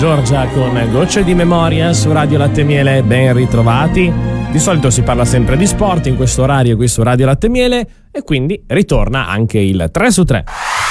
Giorgia con Gocce di Memoria su Radio Latte e Miele, ben ritrovati. Di solito si parla sempre di sport in questo orario qui su Radio Latte e Miele e quindi ritorna anche il 3 su 3.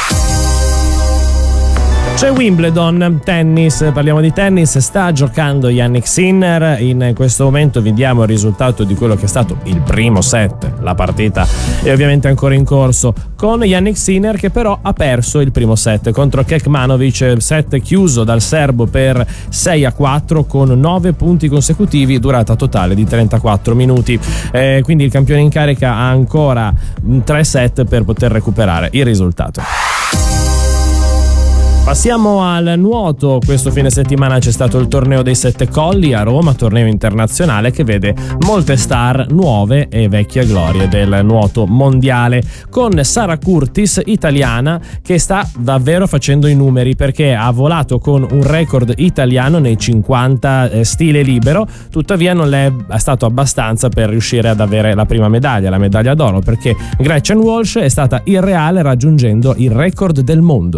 C'è Wimbledon, tennis, parliamo di tennis, sta giocando Jannik Sinner, in questo momento vi diamo il risultato di quello che è stato il primo set, la partita è ovviamente ancora in corso, con Jannik Sinner che però ha perso il primo set contro Kekmanovic, set chiuso dal serbo per 6-4 con 9 punti consecutivi, durata totale di 34 minuti, quindi il campione in carica ha ancora 3 set per poter recuperare il risultato. Passiamo al nuoto. Questo fine settimana c'è stato il torneo dei Sette Colli a Roma, torneo internazionale che vede molte star nuove e vecchie glorie del nuoto mondiale, con Sara Curtis, italiana, che sta davvero facendo i numeri perché ha volato con un record italiano nei 50 stile libero, tuttavia non le è stato abbastanza per riuscire ad avere la prima medaglia, la medaglia d'oro, perché Gretchen Walsh è stata irreale raggiungendo il record del mondo.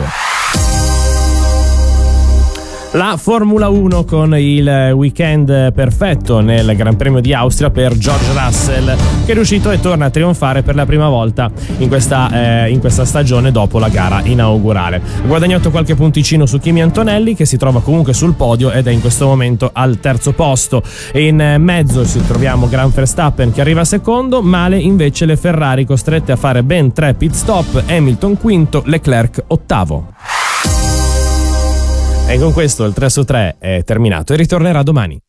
La Formula 1 con il weekend perfetto nel Gran Premio di Austria per George Russell, che è riuscito e torna a trionfare per la prima volta in questa stagione dopo la gara inaugurale. Ha guadagnato qualche punticino su Kimi Antonelli, che si trova comunque sul podio ed è in questo momento al terzo posto. In mezzo ci troviamo Gran Verstappen che arriva secondo, male invece le Ferrari costrette a fare ben 3 pit stop, Hamilton quinto, Leclerc ottavo. E con questo il 3 su 3 è terminato e ritornerà domani.